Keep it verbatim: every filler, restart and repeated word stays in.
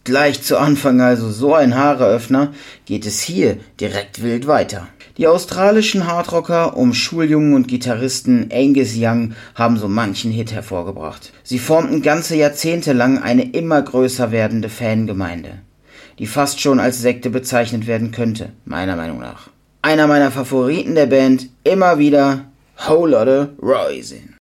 Gleich zu Anfang also so ein Haareöffner, geht es hier direkt wild weiter. Die australischen Hardrocker um Schuljungen und Gitarristen Angus Young haben so manchen Hit hervorgebracht. Sie formten ganze Jahrzehnte lang eine immer größer werdende Fangemeinde, die fast schon als Sekte bezeichnet werden könnte, meiner Meinung nach. Einer meiner Favoriten der Band, immer wieder Whole Lotta Rising.